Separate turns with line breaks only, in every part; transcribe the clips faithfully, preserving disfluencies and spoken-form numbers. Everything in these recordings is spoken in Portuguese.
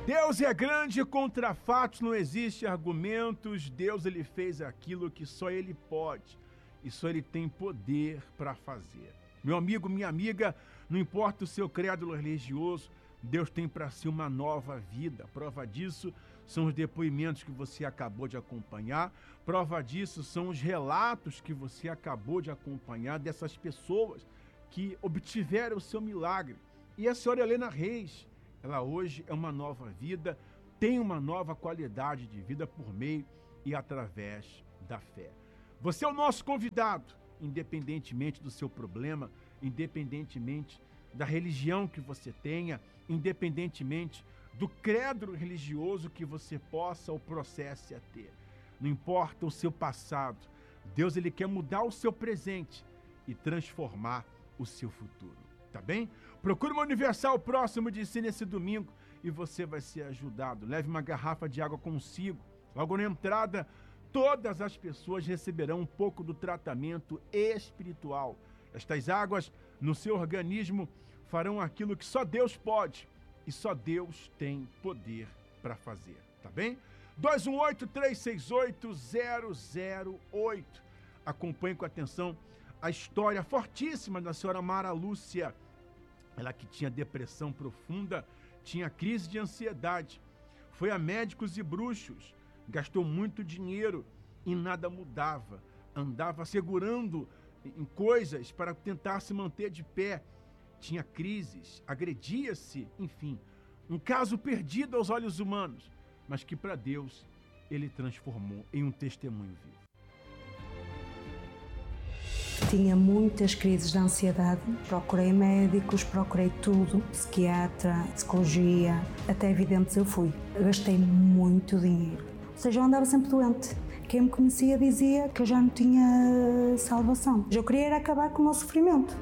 Deus é grande, contra fatos não existe argumentos. Deus, ele fez aquilo que só ele pode e só ele tem poder para fazer. Meu amigo, minha amiga, não importa o seu credo religioso, Deus tem para si uma nova vida. Prova disso são os depoimentos que você acabou de acompanhar. Prova disso são os relatos que você acabou de acompanhar dessas pessoas que obtiveram o seu milagre. E a senhora Helena Reis, ela hoje é uma nova vida, tem uma nova qualidade de vida por meio e através da fé. Você é o nosso convidado, independentemente do seu problema, independentemente da religião que você tenha, independentemente do credo religioso que você possa ou processe a ter. Não importa o seu passado, Deus, ele quer mudar o seu presente e transformar o seu futuro. Tá bem? Procure uma Universal próximo de si nesse domingo e você vai ser ajudado. Leve uma garrafa de água consigo. Logo na entrada, todas as pessoas receberão um pouco do tratamento espiritual. Estas águas no seu organismo farão aquilo que só Deus pode e só Deus tem poder para fazer. Tá bem? dois um oito, três seis oito, zero zero oito. Acompanhe com atenção a história fortíssima da senhora Mara Lúcia. Ela que tinha depressão profunda, tinha crise de ansiedade, foi a médicos e bruxos, gastou muito dinheiro e nada mudava. Andava segurando em coisas para tentar se manter de pé. Tinha crises, agredia-se, enfim. Um caso perdido aos olhos humanos, mas que para Deus ele transformou em um testemunho vivo.
Tinha muitas crises de ansiedade, procurei médicos, procurei tudo, psiquiatra, psicologia, até videntes eu fui. Gastei muito dinheiro, ou seja, eu andava sempre doente. Quem me conhecia dizia que eu já não tinha salvação. Eu queria era acabar com o meu sofrimento.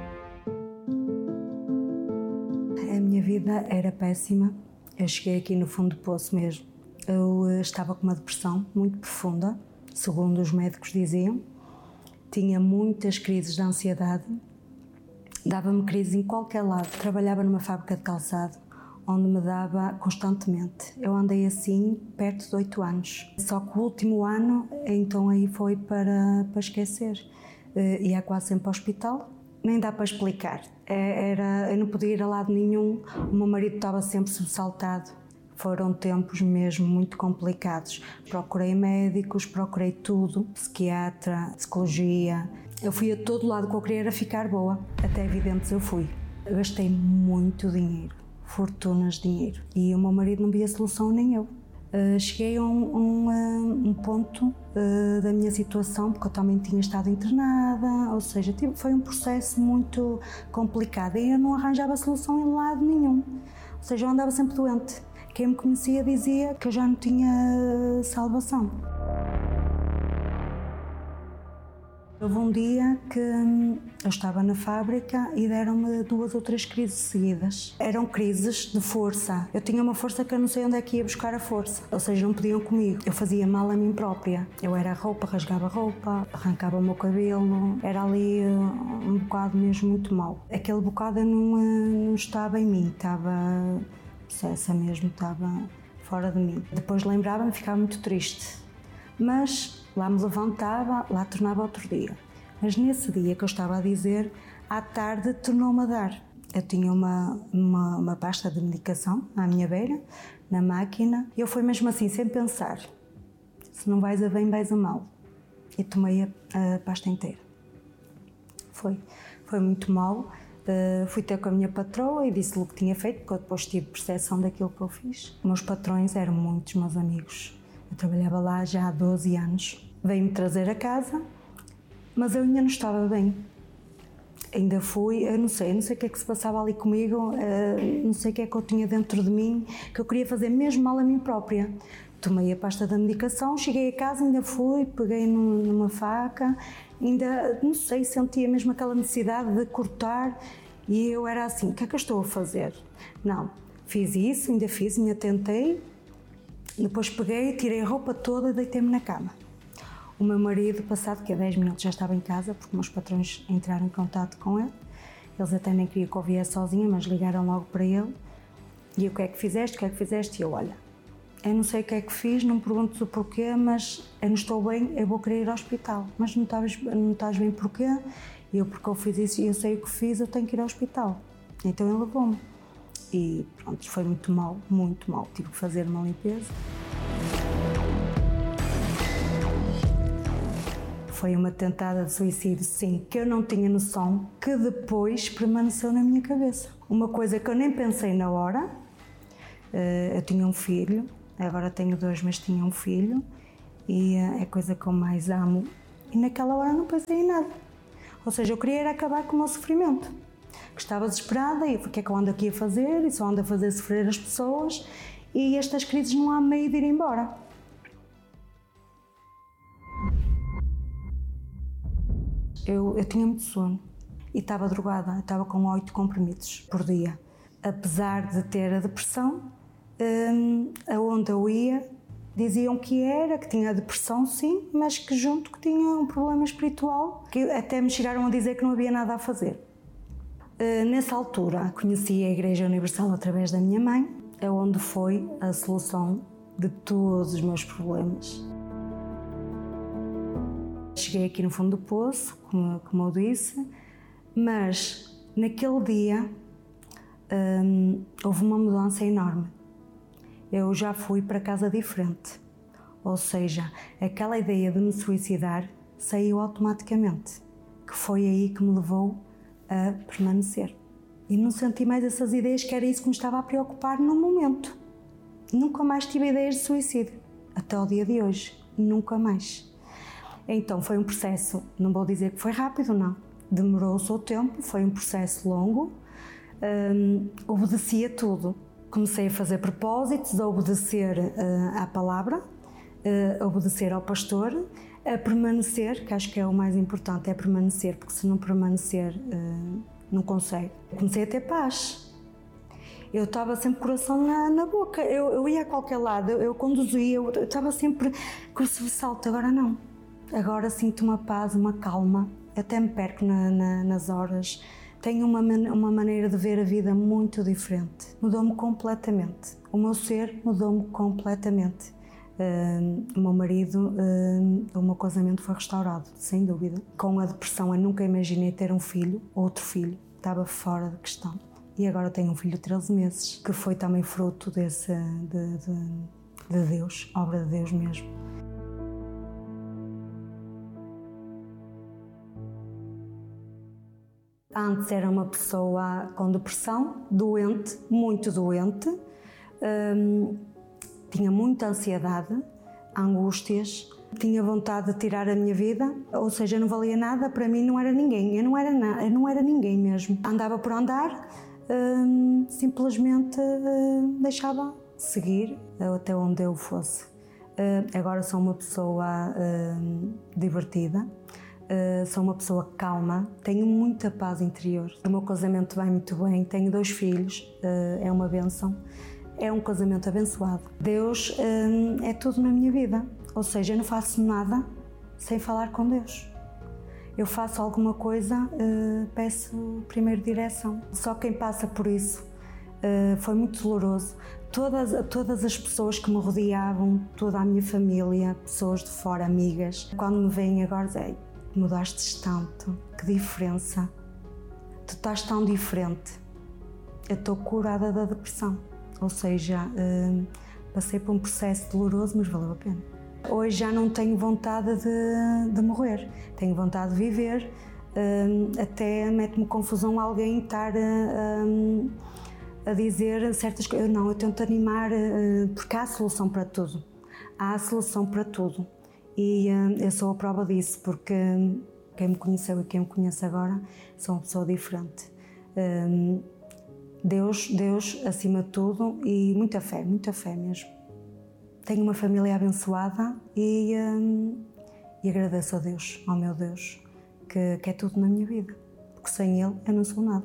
A minha vida era péssima, eu cheguei aqui no fundo do poço mesmo. Eu estava com uma depressão muito profunda, segundo os médicos diziam. Tinha muitas crises de ansiedade, dava-me crise em qualquer lado. Trabalhava numa fábrica de calçado, onde me dava constantemente. Eu andei assim perto de oito anos. Só que o último ano, então aí foi para, para esquecer. Ia quase sempre ao hospital, nem dá para explicar. Era, eu não podia ir a lado nenhum, o meu marido estava sempre sobressaltado. Foram tempos mesmo muito complicados. Procurei médicos, procurei tudo, psiquiatra, psicologia. Eu fui a todo lado que eu queria era ficar boa. Até videntes eu fui. Eu gastei muito dinheiro, fortunas de dinheiro. E o meu marido não via solução, nem eu. Uh, cheguei a um, um, um ponto uh, da minha situação, porque eu também tinha estado internada, ou seja, tipo, foi um processo muito complicado. E eu não arranjava solução em lado nenhum. Ou seja, eu andava sempre doente. Quem me conhecia dizia que eu já não tinha salvação. Houve um dia que eu estava na fábrica e deram-me duas ou três crises seguidas. Eram crises de força. Eu tinha uma força que eu não sei onde é que ia buscar a força. Ou seja, não podiam comigo. Eu fazia mal a mim própria. Eu era roupa, rasgava roupa, arrancava o meu cabelo. Era ali um bocado mesmo muito mal. Aquele bocado eu não, não estava em mim, estava... essa mesmo estava fora de mim. Depois lembrava-me e ficava muito triste. Mas lá me levantava, lá tornava outro dia. Mas nesse dia que eu estava a dizer, à tarde tornou-me a dar. Eu tinha uma, uma, uma pasta de medicação à minha beira, na máquina, e eu fui mesmo assim, sem pensar. Se não vais a bem, vais a mal. E tomei a, a pasta inteira. Foi, foi muito mal. Uh, fui ter com a minha patroa e disse-lhe o que tinha feito, porque eu depois tive percepção daquilo que eu fiz. Meus patrões eram muitos meus amigos. Eu trabalhava lá já há doze anos. Veio-me trazer a casa, mas eu ainda não estava bem. Ainda fui, eu não sei, eu não sei o que é que se passava ali comigo, uh, não sei o que é que eu tinha dentro de mim, que eu queria fazer mesmo mal a mim própria. Tomei a pasta da medicação, cheguei a casa, ainda fui, peguei num, numa faca, ainda, não sei, sentia mesmo aquela necessidade de cortar e eu era assim, o que é que eu estou a fazer? Não, fiz isso, ainda fiz, me atentei, depois peguei, tirei a roupa toda e deitei-me na cama. O meu marido, passado que a dez minutos já estava em casa, porque meus patrões entraram em contato com ele, eles até nem queriam que eu viesse sozinha, mas ligaram logo para ele. E o que é que fizeste, o que é que fizeste? E eu, olha, eu não sei o que é que fiz, não me perguntes o porquê, mas eu não estou bem, eu vou querer ir ao hospital. Mas não estás, não estás bem porquê? E eu, porque eu fiz isso e eu sei o que fiz, eu tenho que ir ao hospital. Então ele levou-me. E pronto, foi muito mal, muito mal. Tive que fazer uma limpeza. Foi uma tentada de suicídio, sim, que eu não tinha noção, que depois permaneceu na minha cabeça. Uma coisa que eu nem pensei na hora, eu tinha um filho, agora tenho dois, mas tinha um filho, e é a coisa que eu mais amo. E naquela hora não pensei em nada. Ou seja, eu queria era acabar com o meu sofrimento. Que estava desesperada e o que é que eu ando aqui a fazer? E só ando a fazer sofrer as pessoas, e estas crises não há meio de ir embora. Eu, eu tinha muito sono e estava drogada, estava com oito comprimidos por dia. Apesar de ter a depressão, hum, aonde eu ia, diziam que era, que tinha depressão sim, mas que junto que tinha um problema espiritual, que até me chegaram a dizer que não havia nada a fazer. Uh, nessa altura conheci a Igreja Universal através da minha mãe, aonde foi a solução de todos os meus problemas. Cheguei aqui no fundo do poço, como, como eu disse, mas naquele dia hum, houve uma mudança enorme. Eu já fui para casa diferente, ou seja, aquela ideia de me suicidar saiu automaticamente, que foi aí que me levou a permanecer. E não senti mais essas ideias, que era isso que me estava a preocupar no momento. Nunca mais tive ideias de suicídio, até ao dia de hoje, nunca mais. Então foi um processo, não vou dizer que foi rápido, não. Demorou o seu tempo, foi um processo longo, um, obedeci a tudo. Comecei a fazer propósitos, a obedecer uh, à palavra, uh, a obedecer ao pastor, a permanecer, que acho que é o mais importante, é permanecer, porque se não permanecer, uh, não consegue. Comecei a ter paz. Eu estava sempre com o coração na, na boca, eu, eu ia a qualquer lado, eu, eu conduzia, eu estava sempre com o sobressalto, agora não. Agora sinto uma paz, uma calma, até me perco na, na, nas horas. Tenho uma, uma maneira de ver a vida muito diferente. Mudou-me completamente. O meu ser mudou-me completamente. Uh, o meu marido, uh, o meu casamento foi restaurado, sem dúvida. Com a depressão, eu nunca imaginei ter um filho, outro filho. Estava fora de questão. E agora tenho um filho de treze meses, que foi também fruto desse, de, de, de Deus, obra de Deus mesmo. Antes era uma pessoa com depressão, doente, muito doente, hum, tinha muita ansiedade, angústias, tinha vontade de tirar a minha vida, ou seja, não valia nada, para mim não era ninguém, eu não era, na, eu não era ninguém mesmo. Andava por andar, hum, simplesmente hum, deixava seguir até onde eu fosse. Hum, agora sou uma pessoa hum, divertida. Uh, sou uma pessoa calma, tenho muita paz interior. O meu casamento vai muito bem, tenho dois filhos, uh, é uma bênção, é um casamento abençoado. Deus uh, é tudo na minha vida, ou seja, eu não faço nada sem falar com Deus. Eu faço alguma coisa, uh, peço primeiro direção. Só quem passa por isso uh, foi muito doloroso. Todas, todas as pessoas que me rodeavam, toda a minha família, pessoas de fora, amigas, quando me veem agora, dizem: mudaste tanto, que diferença, tu estás tão diferente. Eu estou curada da depressão, ou seja, uh, passei por um processo doloroso, mas valeu a pena. Hoje já não tenho vontade de, de morrer, tenho vontade de viver, uh, até mete-me confusão alguém estar uh, a dizer certas coisas. Não, eu tento animar, uh, porque há solução para tudo, há solução para tudo. E uh, eu sou a prova disso, porque quem me conheceu e quem me conhece agora sou uma pessoa diferente. Um, Deus, Deus acima de tudo, e muita fé, muita fé mesmo. Tenho uma família abençoada e, um, e agradeço a Deus, ao meu Deus, que, que é tudo na minha vida, porque sem Ele eu não sou nada.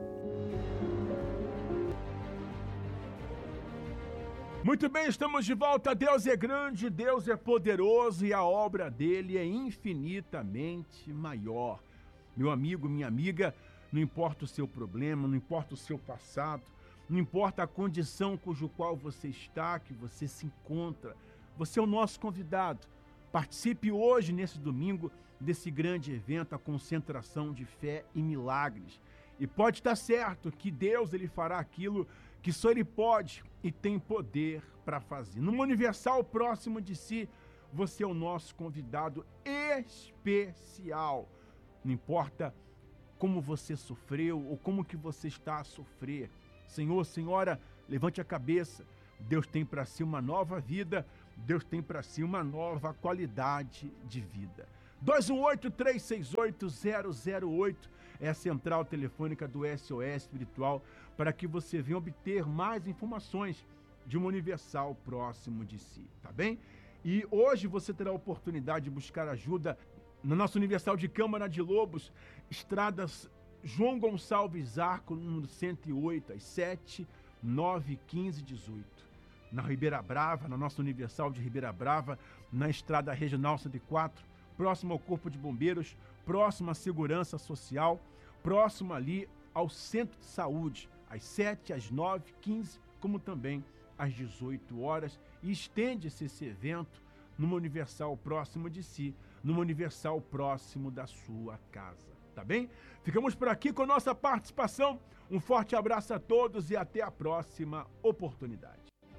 Muito bem, estamos de volta. Deus é grande, Deus é poderoso e a obra dele é infinitamente maior. Meu amigo, minha amiga, não importa o seu problema, não importa o seu passado, não importa a condição cujo qual você está, que você se encontra. Você é o nosso convidado. Participe hoje, nesse domingo, desse grande evento, a concentração de fé e milagres. E pode estar certo que Deus ele fará aquilo que só Ele pode e tem poder para fazer. Numa Universal próximo de si, você é o nosso convidado especial. Não importa como você sofreu ou como que você está a sofrer. Senhor, Senhora, levante a cabeça. Deus tem para si uma nova vida. Deus tem para si uma nova qualidade de vida. dois um oito, três seis oito, zero zero oito é a central telefônica do S O S Espiritual para que você venha obter mais informações de uma Universal próximo de si, tá bem? E hoje você terá a oportunidade de buscar ajuda na nossa Universal de Câmara de Lobos, estradas João Gonçalves Arco, número cento e oito, às sete, nove, quinze, dezoito. Na Ribeira Brava, na nossa Universal de Ribeira Brava, na estrada regional cento e quatro, próximo ao Corpo de Bombeiros, próximo à Segurança Social, próximo ali ao Centro de Saúde, às sete, às nove, quinze, como também às dezoito horas. E estende-se esse evento numa Universal próximo de si, numa Universal próximo da sua casa, tá bem? Ficamos por aqui com nossa participação. Um forte abraço a todos e até a próxima oportunidade.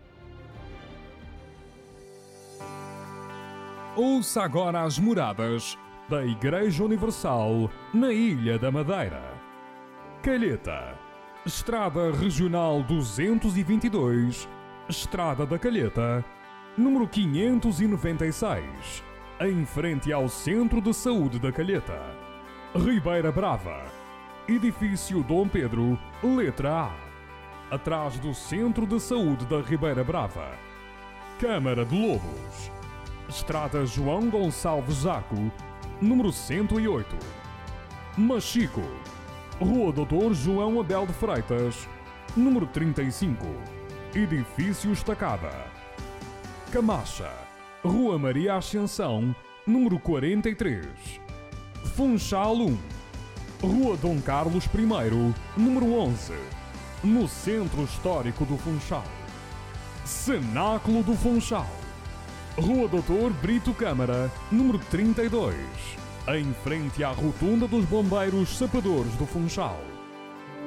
Ouça agora as moradas da Igreja Universal na Ilha da Madeira. Calheta, Estrada Regional duzentos e vinte e dois, Estrada da Calheta, número quinhentos e noventa e seis, em frente ao Centro de Saúde da Calheta. Ribeira Brava, Edifício Dom Pedro, letra A, atrás do Centro de Saúde da Ribeira Brava. Câmara de Lobos, Estrada João Gonçalves Arco, número cento e oito. Machico, Rua doutor João Abel de Freitas, número trinta e cinco, Edifício Estacada. Camacha, Rua Maria Ascensão, número quarenta e três. Funchal um, Rua Dom Carlos I, número onze, no Centro Histórico do Funchal. Cenáculo do Funchal, Rua doutor Brito Câmara, número trinta e dois, em frente à Rotunda dos Bombeiros Sapadores do Funchal.